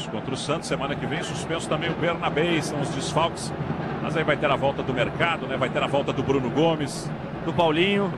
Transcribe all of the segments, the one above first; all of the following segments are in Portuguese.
suspenso contra o Santos. Semana que vem suspenso também o Bernabé, são os desfalques. Mas aí vai ter a volta do Mercado, né? Vai ter a volta do Bruno Gomes. Do Paulinho.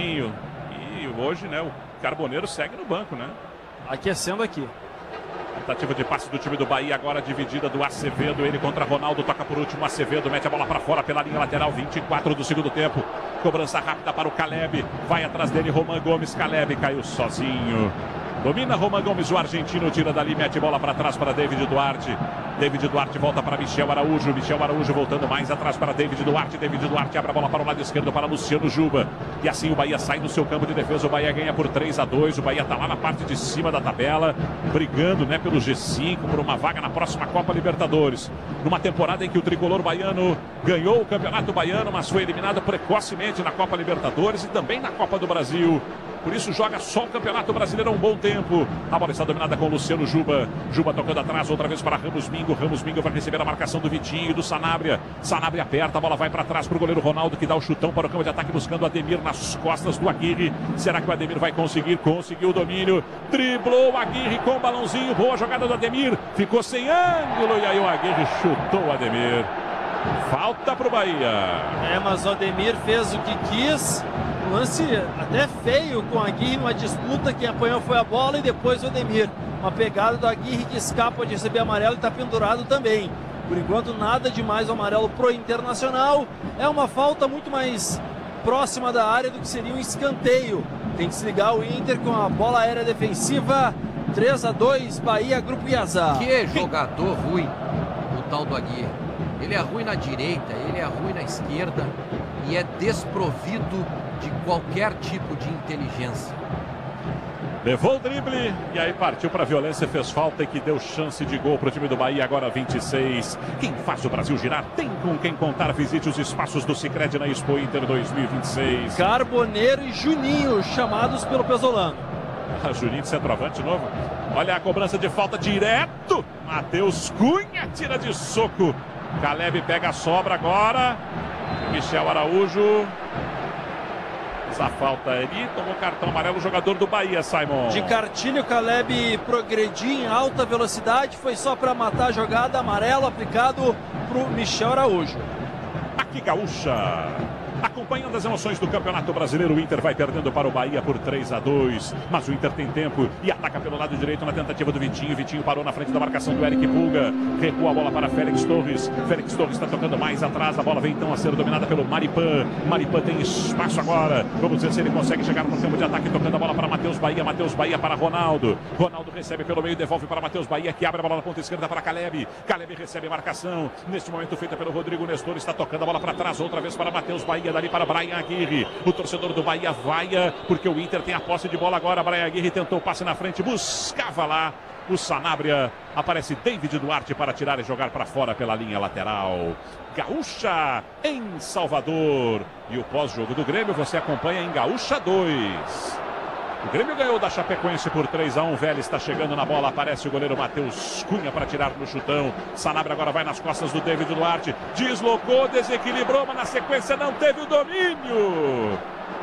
E hoje, né, o Carboneiro segue no banco, né? Aquecendo aqui. Tentativa de passe do time do Bahia, agora dividida do Acevedo. Ele contra Ronaldo, toca por último. Acevedo mete a bola para fora pela linha lateral. 24 do segundo tempo. Cobrança rápida para o Caleb. Vai atrás dele Roman Gomes. Caleb caiu sozinho. Domina Roman Gomes, o argentino tira dali, mete bola para trás para David Duarte. David Duarte volta para Michel Araújo. Michel Araújo voltando mais atrás para David Duarte. David Duarte abre a bola para o lado esquerdo para Luciano Juba. E assim o Bahia sai do seu campo de defesa. O Bahia ganha por 3-2. O Bahia está lá na parte de cima da tabela, brigando, né, pelo G5, por uma vaga na próxima Copa Libertadores. Numa temporada em que o tricolor baiano ganhou o Campeonato Baiano, mas foi eliminado precocemente na Copa Libertadores e também na Copa do Brasil. Por isso joga só o Campeonato Brasileiro há um bom tempo. A bola está dominada com o Luciano Juba. Juba tocando atrás, outra vez para Ramos Mingo. Ramos Mingo vai receber a marcação do Vitinho e do Sanabria. Sanabria aperta, a bola vai para trás para o goleiro Ronaldo, que dá o chutão para o campo de ataque, buscando o Ademir nas costas do Aguirre. Será que o Ademir vai conseguir? Conseguiu o domínio. Driblou o Aguirre com o balãozinho. Boa jogada do Ademir. Ficou sem ângulo e aí o Aguirre chutou o Ademir. Falta para o Bahia. Mas o Ademir fez o que quis. Lance até feio com a Aguirre, uma disputa, quem apanhou foi a bola e depois o Ademir. Uma pegada do Aguirre que escapa de receber amarelo e está pendurado também. Por enquanto nada demais o amarelo pro Internacional. É uma falta muito mais próxima da área do que seria um escanteio. Tem que se ligar o Inter com a bola aérea defensiva. 3-2, Bahia, Grupo Iazá. Que jogador ruim o tal do Aguirre. Ele é ruim na direita, ele é ruim na esquerda e é desprovido de qualquer tipo de inteligência. Levou o drible e aí partiu para a violência, fez falta e que deu chance de gol para o time do Bahia, agora 26. Quem faz o Brasil girar tem com quem contar. Visite os espaços do Sicredi na Expo Inter 2026. Carboneiro e Juninho chamados pelo Pesolano. Juninho de centroavante novo. Olha a cobrança de falta direto. Matheus Cunha tira de soco. Caleb pega a sobra agora. Michel Araújo. Essa falta ali, tomou cartão amarelo o jogador do Bahia, Simon. De cartilho, Caleb progrediu em alta velocidade, foi só para matar a jogada, amarelo aplicado para o Michel Araújo. Aqui Gaúcha. Acompanhando as emoções do Campeonato Brasileiro, o Inter vai perdendo para o Bahia por 3-2. Mas o Inter tem tempo e ataca pelo lado direito na tentativa do Vitinho. Vitinho parou na frente da marcação do Eric Pulga. Recua a bola para Félix Torres. Félix Torres está tocando mais atrás. A bola vem então a ser dominada pelo Maripan. Maripan tem espaço agora. Vamos ver se ele consegue chegar no campo de ataque, tocando a bola para Matheus Bahia. Matheus Bahia para Ronaldo. Ronaldo recebe pelo meio, devolve para Matheus Bahia, que abre a bola na ponta esquerda para Caleb. Caleb recebe a marcação. Neste momento feita pelo Rodrigo Nestor. Está tocando a bola para trás, outra vez para Matheus Bahia. Dali para Brian Aguirre. O torcedor do Bahia vaia, porque o Inter tem a posse de bola agora. Brian Aguirre tentou o passe na frente, buscava lá o Sanabria. Aparece David Duarte para tirar e jogar para fora pela linha lateral. Gaúcha em Salvador. E o pós-jogo do Grêmio você acompanha em Gaúcha 2. O Grêmio ganhou da Chapecoense por 3-1. Vélez está chegando na bola. Aparece o goleiro Matheus Cunha para tirar no chutão. Sanabria agora vai nas costas do David Duarte. Deslocou, desequilibrou, mas na sequência não teve o domínio.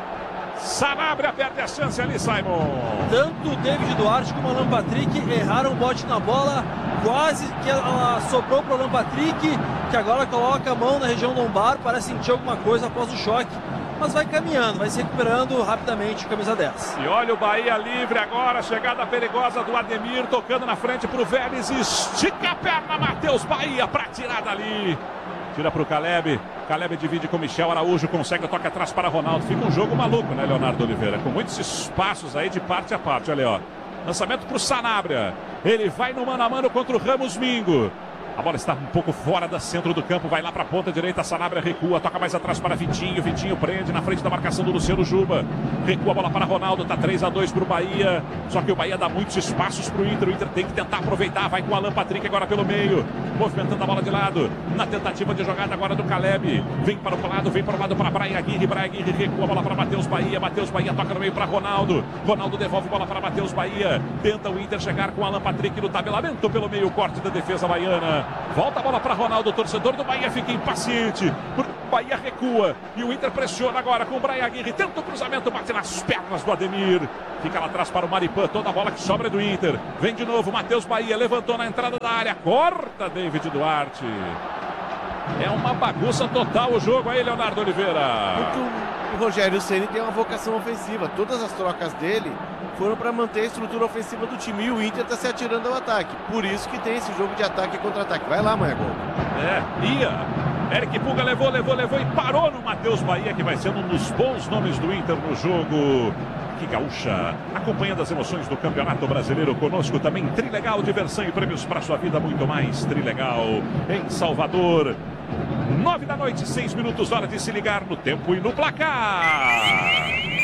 Sanabria perde a chance ali, Simon. Tanto o David Duarte como o Alan Patrick erraram o bote na bola. Quase que ela sobrou para o Alan Patrick, que agora coloca a mão na região lombar. Parece sentir alguma coisa após o choque. Mas vai caminhando, vai se recuperando rapidamente, camisa 10. E olha o Bahia livre agora, chegada perigosa do Ademir, tocando na frente para o Vélez, estica a perna, Matheus Bahia para tirar dali. Tira para o Caleb, Caleb divide com Michel Araújo, consegue o toque atrás para Ronaldo. Fica um jogo maluco, né, Leonardo Oliveira? Com muitos espaços aí de parte a parte, olha aí, ó. Lançamento para o Sanabria, ele vai no mano a mano contra o Ramos Mingo. A bola está um pouco fora do centro do campo, vai lá para a ponta direita, Sanabria recua, toca mais atrás para Vitinho, Vitinho prende na frente da marcação do Luciano Juba, recua a bola para Ronaldo, está 3-2 para o Bahia, só que o Bahia dá muitos espaços para o Inter tem que tentar aproveitar, vai com o Alan Patrick agora pelo meio, movimentando a bola de lado, na tentativa de jogada agora do Caleb, vem para o lado para Brian Aguirre recua a bola para Matheus Bahia toca no meio para Ronaldo, Ronaldo devolve a bola para Matheus Bahia, tenta o Inter chegar com o Alan Patrick no tabelamento pelo meio, corte da defesa baiana. Volta a bola para Ronaldo, o torcedor do Bahia fica impaciente. Bahia recua e o Inter pressiona agora com o Brian Aguirre. Tenta o cruzamento, bate nas pernas do Ademir. Fica lá atrás para o Maripã. Toda a bola que sobra é do Inter. Vem de novo Matheus Bahia. Levantou na entrada da área. Corta David Duarte. É uma bagunça total o jogo aí, Leonardo Oliveira. O Rogério Ceni tem uma vocação ofensiva. Todas as trocas dele foram para manter a estrutura ofensiva do time. E o Inter está se atirando ao ataque. Por isso que tem esse jogo de ataque e contra-ataque. Vai lá, Maia Gol. Ia. Eric Puga levou e parou no Matheus Bahia, que vai ser um dos bons nomes do Inter no jogo. Que gaúcha, acompanhando as emoções do Campeonato Brasileiro, conosco também Trilegal, diversão e prêmios para sua vida, muito mais. Trilegal em Salvador. 9 da noite, 6 minutos, hora de se ligar no tempo e no placar.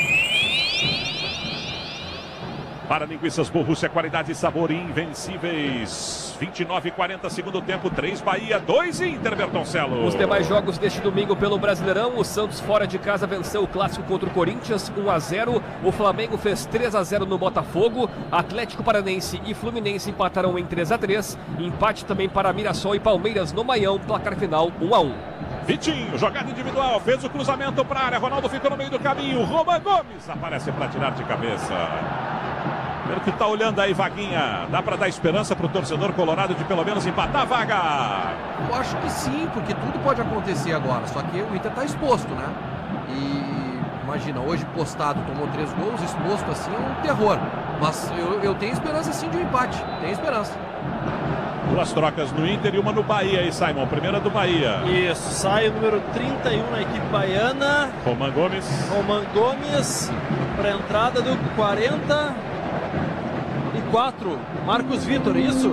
Para linguiças Borrússia, qualidade e sabor invencíveis. 29:40 segundo tempo, 3 Bahia, 2 Inter, Bertoncello. Os demais jogos deste domingo pelo Brasileirão, o Santos fora de casa venceu o clássico contra o Corinthians 1-0. O Flamengo fez 3-0 no Botafogo. Atlético Paranense e Fluminense empataram em 3-3. Empate também para Mirassol e Palmeiras no Maião, placar final 1-1. Vitinho, jogada individual, fez o cruzamento para a área. Ronaldo ficou no meio do caminho. Roman Gomes aparece para tirar de cabeça. Pelo que tá olhando aí, Vaguinha, dá para dar esperança para o torcedor colorado de pelo menos empatar a vaga? Eu acho que sim, porque tudo pode acontecer agora, só que o Inter tá exposto, né? E imagina, hoje postado, tomou 3 gols, exposto assim é um terror. Mas eu tenho esperança sim de um empate, tenho esperança. 2 trocas no Inter e uma no Bahia aí, Simon. Primeira do Bahia. Isso, sai o número 31 na equipe baiana. Roman Gomes para a entrada do 44, Marcos Vitor, isso?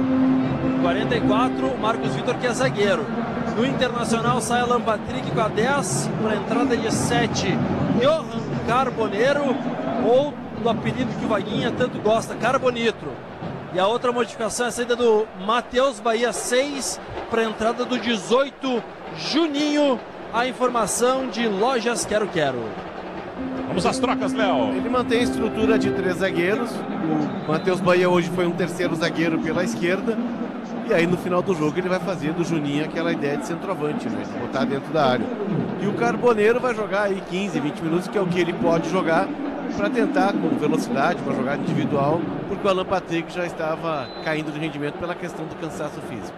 44, Marcos Vitor, que é zagueiro. No Internacional sai Alan Patrick com a 10, para a entrada de 7, Johan Carboneiro, ou do apelido que o Vaguinha tanto gosta, Carbonitro. E a outra modificação é a saída do Matheus Bahia, 6, para a entrada do 18, Juninho. A informação de Lojas Quero Quero. Vamos às trocas, Léo. Ele mantém a estrutura de 3 zagueiros. O Matheus Bahia hoje foi um terceiro zagueiro pela esquerda. E aí no final do jogo ele vai fazer do Juninho aquela ideia de centroavante, né? De botar dentro da área. E o Carboneiro vai jogar aí 15, 20 minutos, que é o que ele pode jogar, para tentar com velocidade, uma jogada individual, porque o Alan Patrick já estava caindo de rendimento pela questão do cansaço físico.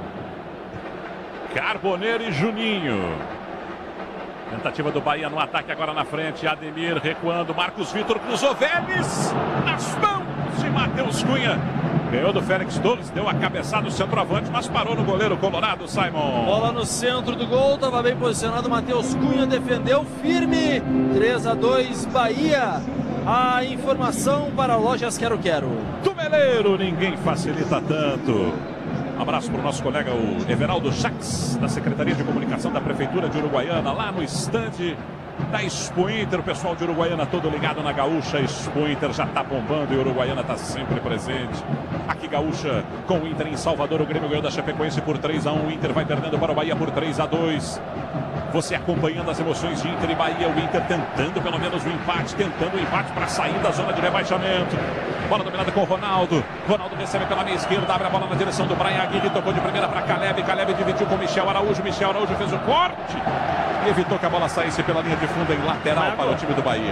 Carboneiro e Juninho. Tentativa do Bahia no ataque agora na frente. Ademir recuando. Marcos Vitor cruzou. Vélez nas mãos de Matheus Cunha. Ganhou do Félix Torres. Deu a cabeçada no centroavante, mas parou no goleiro colorado, Simon. Bola no centro do gol. Estava bem posicionado. Matheus Cunha defendeu firme. 3-2 Bahia. A informação para Lojas Quero Quero. Tumeleiro, ninguém facilita tanto. Um abraço para o nosso colega, o Everaldo Jacques, da Secretaria de Comunicação da Prefeitura de Uruguaiana, lá no estande da Expo Inter. O pessoal de Uruguaiana todo ligado na Gaúcha. Expo Inter já está bombando e Uruguaiana está sempre presente. Aqui Gaúcha com o Inter em Salvador. O Grêmio ganhou da Chapecoense por 3-1. O Inter vai perdendo para o Bahia por 3-2. Você acompanhando as emoções de Inter e Bahia. O Inter tentando pelo menos o empate. Tentando o empate para sair da zona de rebaixamento. Bola dominada com o Ronaldo. Ronaldo recebe pela meia esquerda. Abre a bola na direção do Brian Aguirre. Tocou de primeira para Caleb. Caleb dividiu com o Michel Araújo. Michel Araújo fez o corte. E evitou que a bola saísse pela linha de fundo em lateral para o time do Bahia.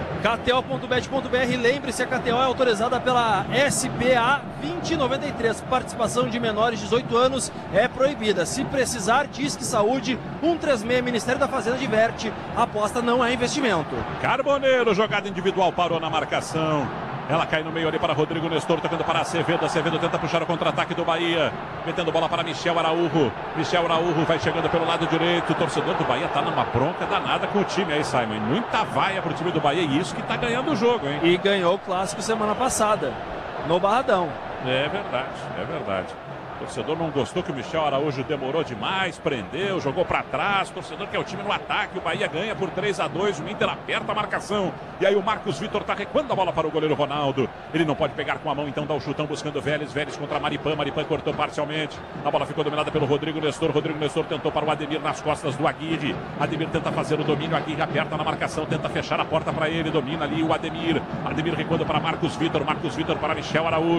KTO.bet.br. Lembre-se, a KTO é autorizada pela SPA 2093. Participação de menores de 18 anos é proibida. Se precisar, Disque Saúde 136. Ministério da Fazenda diverte. Aposta não é investimento. Carboneiro, jogada individual, parou na marcação. Ela cai no meio ali para Rodrigo Nestor, tocando para Acevedo. Acevedo tenta puxar o contra-ataque do Bahia. Metendo bola para Michel Araújo. Michel Araújo vai chegando pelo lado direito. O torcedor do Bahia tá numa bronca danada com o time aí, Simon. E muita vaia pro time do Bahia. E isso que tá ganhando o jogo, hein? E ganhou o clássico semana passada, no Barradão. É verdade, é verdade. O torcedor não gostou que o Michel Araújo demorou demais, prendeu, jogou para trás. O torcedor quer o time no ataque. O Bahia ganha por 3-2. O Inter aperta a marcação. E aí o Marcos Vitor tá recuando a bola para o goleiro Ronaldo. Ele não pode pegar com a mão, então dá o chutão buscando o Vélez. Vélez contra Maripã. Maripã cortou parcialmente. A bola ficou dominada pelo Rodrigo Nestor. Rodrigo Nestor tentou para o Ademir nas costas do Aguirre. Ademir tenta fazer o domínio. Aguirre aperta na marcação, tenta fechar a porta para ele. Domina ali o Ademir. Ademir recuando para Marcos Vitor. Marcos Vitor para Michel Araújo.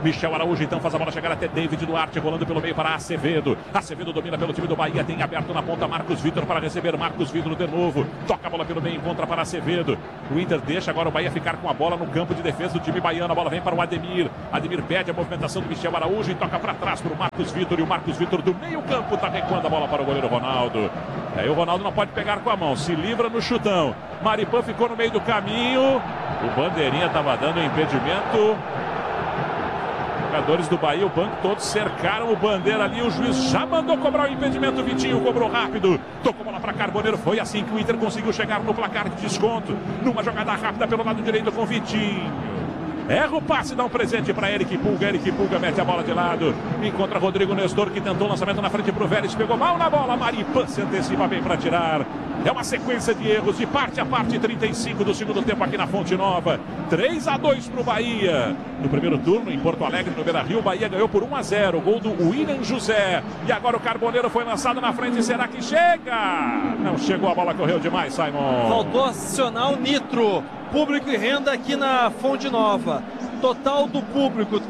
Michel Araújo então faz a bola chegar até David Duarte, rolando pelo meio para Acevedo. Acevedo domina pelo time do Bahia, tem aberto na ponta Marcos Vitor para receber. Marcos Vitor de novo, toca a bola pelo meio, encontra para Acevedo. O Inter deixa agora o Bahia ficar com a bola no campo de defesa do time baiano. A bola vem para o Ademir. Ademir pede a movimentação do Michel Araújo e toca para trás para o Marcos Vitor. E o Marcos Vitor do meio campo está recuando a bola para o goleiro Ronaldo. Aí o Ronaldo não pode pegar com a mão, se livra no chutão. Maripan ficou no meio do caminho. O bandeirinha estava dando impedimento. Jogadores do Bahia, o banco todos cercaram o Bandeira ali. O juiz já mandou cobrar o impedimento. Vitinho cobrou rápido. Tocou bola para Carboneiro. Foi assim que o Inter conseguiu chegar no placar de desconto. Numa jogada rápida pelo lado direito com Vitinho. Erra o passe, dá um presente para Eric Pulga. Eric Pulga mete a bola de lado. Encontra Rodrigo Nestor, que tentou o lançamento na frente para o Vélez. Pegou mal na bola. Maripan se antecipa bem para tirar. É uma sequência de erros de parte a parte. 35 do segundo tempo aqui na Fonte Nova. 3-2 para o Bahia. No primeiro turno, em Porto Alegre, no Beira-Rio, o Bahia ganhou por 1-0. Gol do William José. E agora o Carboneiro foi lançado na frente. Será que chega? Não chegou, a bola correu demais, Simon. Faltou acionar o Nitro. Público e renda aqui na Fonte Nova. Total do público,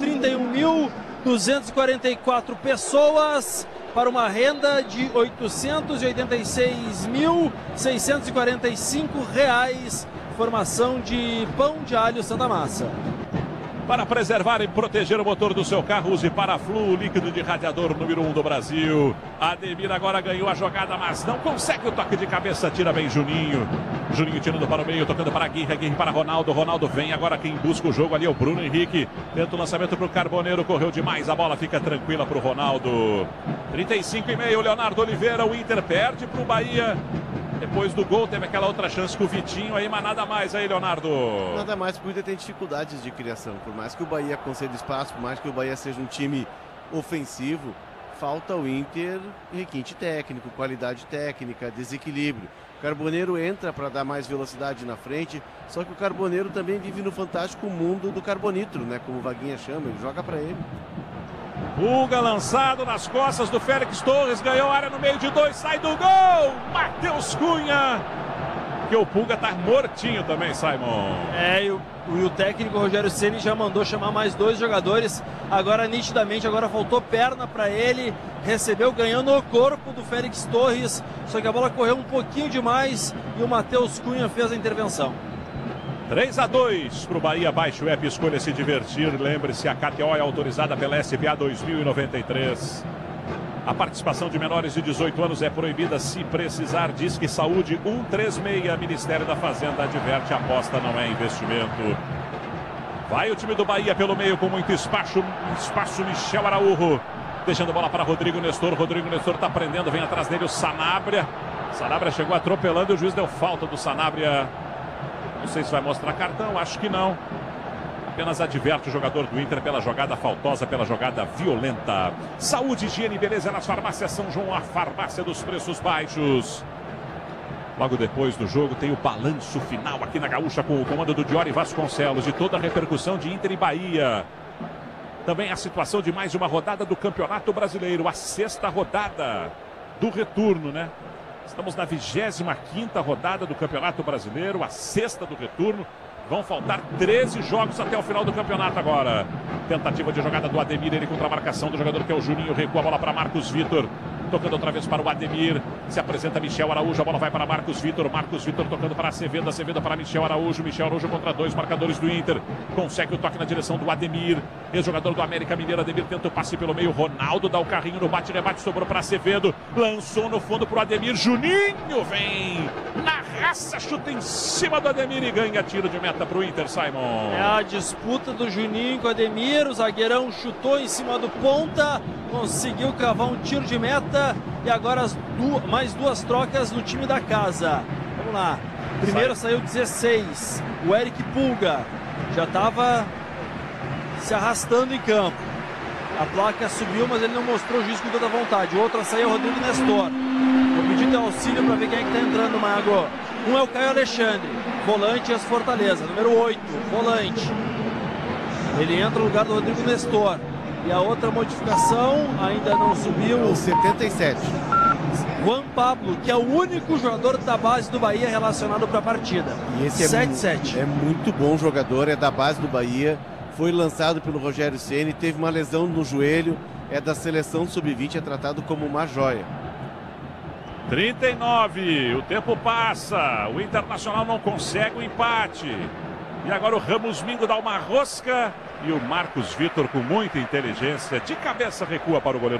31.244 pessoas, para uma renda de R$ 886.645. Formação de Pão de Alho Santa Massa. Para preservar e proteger o motor do seu carro, use Paraflu, o líquido de radiador número 1 do Brasil. Ademir agora ganhou a jogada, mas não consegue o toque de cabeça. Tira bem Juninho. Juninho tirando para o meio, tocando para Aguirre. Aguirre para Ronaldo. Ronaldo vem agora, quem busca o jogo ali é o Bruno Henrique. Tenta o lançamento para o Carboneiro, correu demais. A bola fica tranquila para o Ronaldo. 35,5, Leonardo Oliveira. O Inter perde para o Bahia. Depois do gol, teve aquela outra chance com o Vitinho aí, mas nada mais aí, Leonardo. Nada mais, porque o Inter tem dificuldades de criação. Por mais que o Bahia conceda espaço, por mais que o Bahia seja um time ofensivo, falta o Inter requinte técnico, qualidade técnica, desequilíbrio. O Carboneiro entra para dar mais velocidade na frente, só que o Carboneiro também vive no fantástico mundo do Carbonitro, né? Como o Vaguinha chama, ele joga para ele. Pulga lançado nas costas do Félix Torres, ganhou a área no meio de dois, sai do gol, Matheus Cunha, que o Pulga tá mortinho também, Simon. E o técnico Rogério Ceni já mandou chamar mais dois jogadores, agora nitidamente, agora faltou perna para ele, recebeu ganhando o corpo do Félix Torres, só que a bola correu um pouquinho demais e o Matheus Cunha fez a intervenção. 3-2 para o Bahia. Baixe o app, escolha se divertir. Lembre-se, a KTO é autorizada pela SPA 2093. A participação de menores de 18 anos é proibida se precisar. Disque Saúde 136. Ministério da Fazenda adverte, aposta não é investimento. Vai o time do Bahia pelo meio com muito espaço. Michel Araújo. Deixando a bola para Rodrigo Nestor. Rodrigo Nestor está prendendo, vem atrás dele o Sanabria. Sanabria chegou atropelando e o juiz deu falta do Sanabria. Não sei se vai mostrar cartão, acho que não. Apenas adverte o jogador do Inter pela jogada faltosa, pela jogada violenta. Saúde, higiene e beleza nas farmácias São João, a farmácia dos preços baixos. Logo depois do jogo tem o balanço final aqui na Gaúcha com o comando do Diori Vasconcelos e toda a repercussão de Inter e Bahia. Também a situação de mais uma rodada do Campeonato Brasileiro, a 6ª rodada do retorno, né? Estamos na 25ª rodada do Campeonato Brasileiro, a 6ª do retorno. Vão faltar 13 jogos até o final do campeonato agora. Tentativa de jogada do Ademir, ele contra a marcação do jogador que é o Juninho. Recua a bola para Marcos Vitor. Tocando outra vez para o Ademir. Se apresenta Michel Araújo, a bola vai para Marcos Vitor. Marcos Vitor tocando para Acevedo. Acevedo para Michel Araújo. Michel Araújo contra dois marcadores do Inter. Consegue o toque na direção do Ademir. Ex-jogador do América Mineiro. Ademir tenta o passe pelo meio. Ronaldo dá o carrinho no bate-rebate. Sobrou para Acevedo. Lançou no fundo para o Ademir. Juninho vem na raça. Chuta em cima do Ademir e ganha tiro de meta para o Inter, Simon. É a disputa do Juninho com o Ademir. O zagueirão chutou em cima do ponta. Conseguiu cavar um tiro de meta. E agora mais duas trocas no time da casa. Vamos lá. Primeiro saiu 16. O Eric Pulga já estava se arrastando em campo. A placa subiu, mas ele não mostrou o juiz com toda a vontade. O outro saiu o Rodrigo Nestor. Vou pedir teu auxílio para ver quem é que está entrando, Mago. Um é o Caio Alexandre, volante as Fortaleza. Número 8, volante. Ele entra no lugar do Rodrigo Nestor. E a outra modificação ainda não subiu. O 77. Juan Pablo, que é o único jogador da base do Bahia relacionado para a partida. E esse 7-7. é muito bom jogador, é da base do Bahia. foi lançado pelo Rogério Ceni, teve uma lesão no joelho, é da seleção sub-20, é tratado como uma joia. 39, o tempo passa, o Internacional não consegue o empate. E agora o Ramos Mingo dá uma rosca e o Marcos Vitor, com muita inteligência, de cabeça recua para o goleiro.